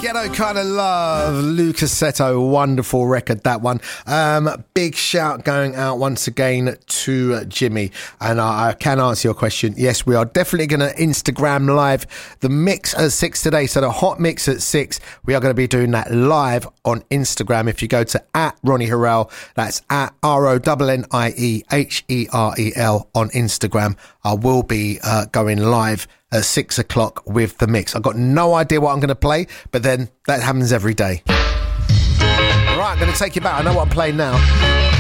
Ghetto Kind of Love, Lucas Seto, wonderful record, that one. Big shout going out once again to Jimmy. And I can answer your question. Yes, we are definitely going to Instagram live the mix at 6 today. So the hot mix at 6, we are going to be doing that live on Instagram. If you go to @Ronnie Herel, that's @RONNIEHEREL on Instagram. I will be going live at 6 o'clock with the mix. I've got no idea what I'm going to play, but then that happens every day. All right, I'm going to take you back. I know what I'm playing now.